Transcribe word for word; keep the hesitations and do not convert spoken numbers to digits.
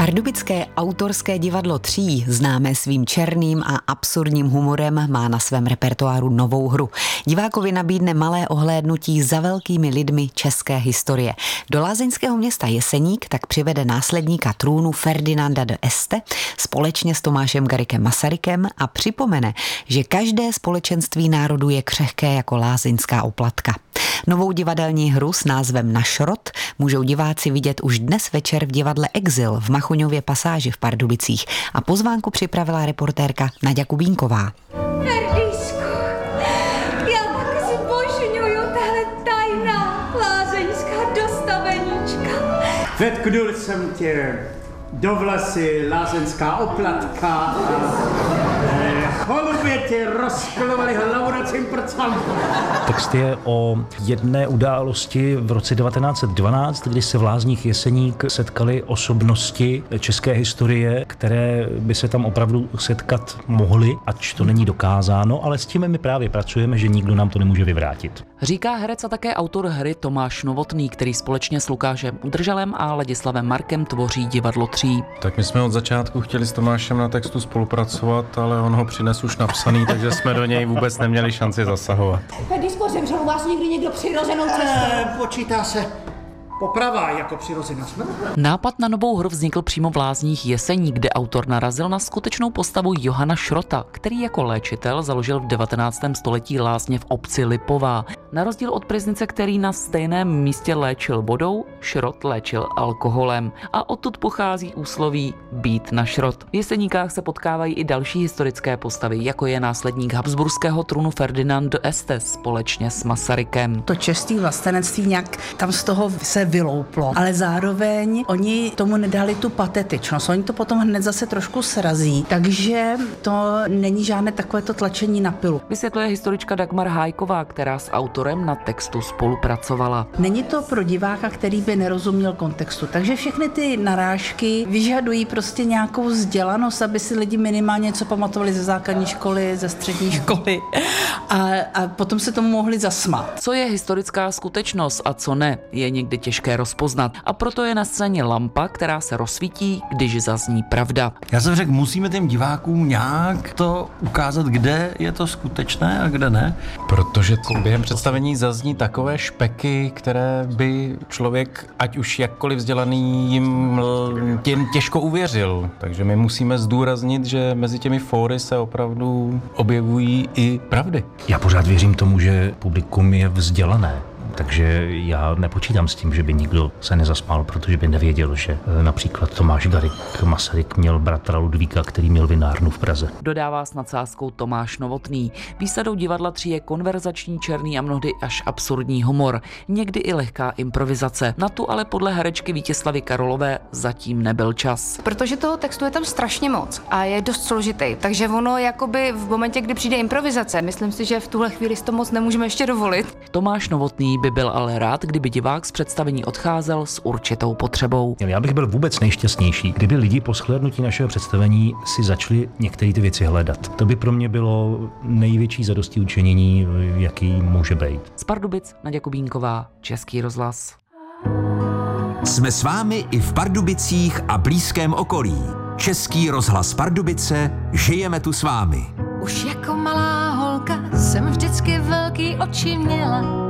Pardubické autorské divadlo Tří, známé svým černým a absurdním humorem, má na svém repertoáru novou hru. Divákovi nabídne malé ohlédnutí za velkými lidmi české historie. Do lázeňského města Jeseník tak přivede následníka trůnu Ferdinanda de Este společně s Tomášem Garrigue Masarykem a připomene, že každé společenství národu je křehké jako lázeňská oplatka. Novou divadelní hru s názvem Na šrot můžou diváci vidět už dnes večer v divadle Exil v Machoňově pasáži v Pardubicích a pozvánku připravila reportérka Naďa Kubínková. Ferdisko, já tak zbožňuju tahle tajná lázeňská dostaveníčka. Vetknul jsem tě do vlasy lázeňská oplatka a cholubě tě rozklovali hlavu na cimprcám. Text je o jedné události v roce devatenáct set dvanáct, kdy se v Lázních Jeseník setkali osobnosti české historie, které by se tam opravdu setkat mohly, ač to není dokázáno, ale s tím my právě pracujeme, že nikdo nám to nemůže vyvrátit. Říká herec a také autor hry Tomáš Novotný, který společně s Lukášem Udrželem a Ladislavem Markem tvoří divadlo Tří. Tak my jsme od začátku chtěli s Tomášem na textu spolupracovat, ale on ho přines už napsaný, takže jsme do něj vůbec neměli šanci zasahovat. Ferdisko, zemřel u vás někdy někdo přirozenou cestou? E, počítá se poprava jako přirozená smrt. Nápad na novou hru vznikl přímo v Lázních Jeseník, kde autor narazil na skutečnou postavu Johana Šrota, který jako léčitel založil v devatenáctém století lázně v obci Lipová. Na rozdíl od Pryznice, který na stejném místě léčil vodou, Šrot léčil alkoholem. A odtud pochází úsloví být na šrot. V Jeseníkách se potkávají i další historické postavy, jako je následník habsburského trůnu Ferdinand de Este společně s Masarykem. To české vlastenectví nějak tam z toho se vylouplo, ale zároveň oni tomu nedali tu patetičnost. Oni to potom hned zase trošku srazí, takže to není žádné takovéto tlačení na pilu. Vysvětluje historička Dagmar Hájková, která s autorem na textu spolupracovala. Není to pro diváka, který by nerozuměl kontextu, takže všechny ty narážky vyžadují prostě nějakou vzdělanost, aby si lidi minimálně něco pamatovali ze základní školy, ze střední školy a, a potom se tomu mohli zasmát. Co je historická skutečnost a co ne, je někdy těžké rozpoznat. A proto je na scéně lampa, která se rozsvítí, když zazní pravda. Já jsem řekl, musíme těm divákům nějak to ukázat, kde je to skutečné a kde ne. Protože během představení zazní takové špeky, které by člověk, ať už jakkoliv vzdělaný, jim těm těžko uvěřil. Takže my musíme zdůraznit, že mezi těmi fóry se opravdu objevují i pravdy. Já pořád věřím tomu, že publikum je vzdělané. Takže já nepočítám s tím, že by nikdo se nezasmál, protože by nevěděl, že například Tomáš Garrigue Masaryk měl bratra Ludvíka, který měl vinárnu v Praze. Dodává s nadsázkou Tomáš Novotný. Výsadou divadla Tří je konverzační, černý a mnohdy až absurdní humor. Někdy i lehká improvizace. Na tu ale podle herečky Vítězslavy Karolové zatím nebyl čas. Protože toho textu je tam strašně moc a je dost složitý, takže ono jakoby v momentě, kdy přijde improvizace, myslím si, že v tuhle chvíli si to moc nemůžeme ještě dovolit. Tomáš Novotný by byl ale rád, kdyby divák z představení odcházel s určitou potřebou. Já bych byl vůbec nejšťastnější, kdyby lidi po shlédnutí našeho představení si začali některé ty věci hledat. To by pro mě bylo největší zadostiučinění, jaký může být. Z Pardubic Naďa Kubínková, Český rozhlas. Jsme s vámi i v Pardubicích a blízkém okolí. Český rozhlas Pardubice, žijeme tu s vámi. Už jako malá holka jsem vždycky velký oči měla.